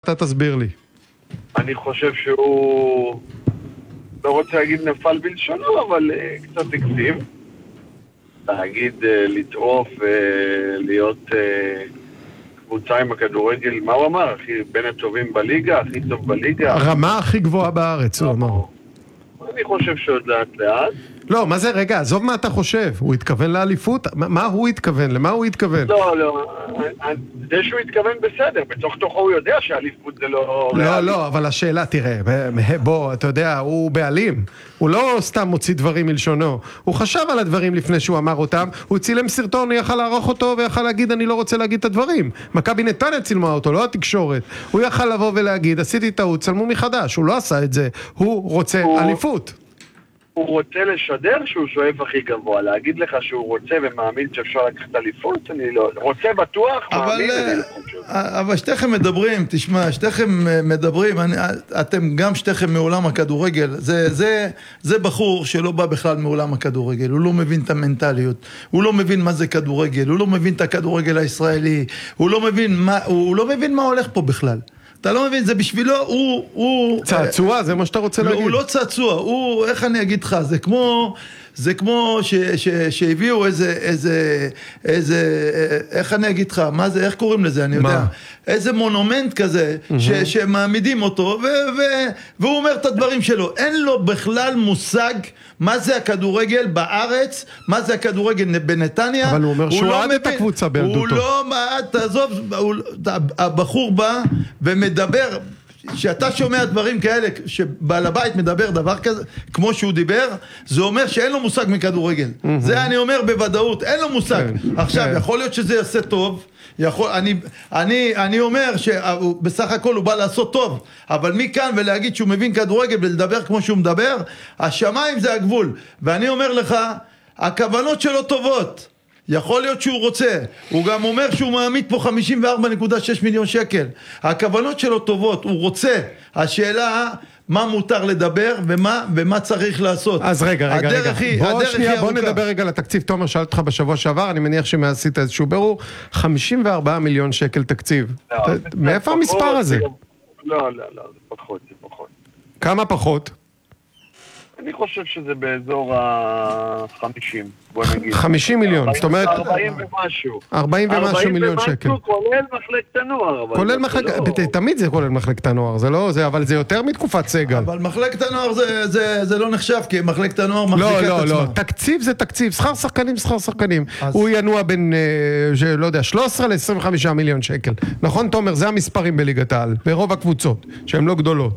אתה תסביר לי. אני חושב שהוא, לא רוצה להגיד נפל בלשונו, אבל קצת הקדים. להגיד, לטרוף, להיות קבוצה עם הכדורגל, מה הוא אמר? בין הטובים בליגה, הכי טוב בליגה. הרמה הכי גבוהה בארץ, הוא אמר. אני חושב שעוד לאט. לא, מה זה, רגע, עזוב מה אתה חושב, הוא התכוון לאליפות? מה הוא התכוון? למה הוא התכוון? לא, זה שהוא התכוון בסדר, בתוך תוכו הוא יודע שהאליפות זה לא... לא, אבל השאלה, תראה, בוא, אתה יודע, הוא בעלים, הוא לא סתם מוציא דברים מלשונו, הוא חשב על הדברים לפני שהוא אמר אותם, הוא צילם סרטון, הוא יכל לערוך אותו ויכל להגיד, אני לא רוצה להגיד את הדברים. מכבי נתניה צילמה אותו, לא התקשורת. הוא יכל לבוא ולהגיד, עשיתי טעות, צלמו מחדש, הוא לא עשה את זה, הוא רוצה אליפות. הוא רוצה לשדר שהוא שואף הכי גבוה, להגיד לך שהוא רוצה ומאמין שאפשר לקחת אליפות, אני לא רוצה בטוח, מאמין, אני לא חושב. אבל שתיכם מדברים, תשמע, שתיכם מדברים, אתם גם שתיכם מעולם הכדורגל, זה בחור שלא בא בכלל מעולם הכדורגל, הוא לא מבין את המנטליות, הוא לא מבין מה זה כדורגל, הוא לא מבין את הכדורגל הישראלי, הוא לא מבין מה הולך פה בכלל. אתה לא מבין, זה בשבילו, הוא... צעצוע, זה מה שאתה רוצה להגיד. הוא לא צעצוע, הוא, איך אני אגיד לך, זה כמו שהביאו איזה, איך אני אגיד לך, מה זה, איך קוראים לזה, אני יודע, איזה מונומנט כזה, שמעמידים אותו, והוא אומר את הדברים שלו, אין לו בכלל מושג מה זה הכדורגל בארץ, מה זה הכדורגל בנתניה. אבל הוא אומר שהוא עד את הקבוצה בילדותו. הוא לא מעד, תעזוב, הבחור בא ומדבר, שאתה שומע דברים כאלה, שבעל הבית מדבר דבר כזה, כמו שהוא דיבר, זה אומר שאין לו מושג מכדורגל. זה אני אומר בוודאות, אין לו מושג. עכשיו, יכול להיות שזה יעשה טוב, אני אומר שבסך הכל הוא בא לעשות טוב, אבל מכאן ולהגיד שהוא מבין כדורגל ולדבר כמו שהוא מדבר, השמיים זה הגבול. ואני אומר לך, הכוונות שלו טובות. יכול להיות שהוא רוצה, הוא גם אומר שהוא מעמיד פה 54.6 מיליון שקל. הכוונות שלו טובות, הוא רוצה. השאלה, מה מותר לדבר ומה צריך לעשות. אז רגע. בוא נדבר רגע לתקציב. תומר, שאלת אותך בשבוע שעבר, אני מניח שמעשית איזשהו ברור, 54 מיליון שקל תקציב. מאיפה המספר הזה? לא, זה פחות. כמה פחות? אני חושב שזה באזור ה-50, בוא נגיד. 50 מיליון, זאת אומרת... 40 ומשהו. 40 ומשהו מיליון שקל. כולל מחלקת הנוער. כולל מחלקת... תמיד זה כולל מחלקת הנוער, זה לא... אבל זה יותר מתקופת סגל. אבל מחלקת הנוער זה לא נחשב, כי מחלקת הנוער מחזיקה את עצמה. לא, תקציב זה תקציב, שכר שחקנים. הוא ינוע בין, לא יודע, 13 ל-25 מיליון שקל. נכון, תומר? זה המספרים בליגת העל, ברוב הקבוצות, שהן לא גדולות.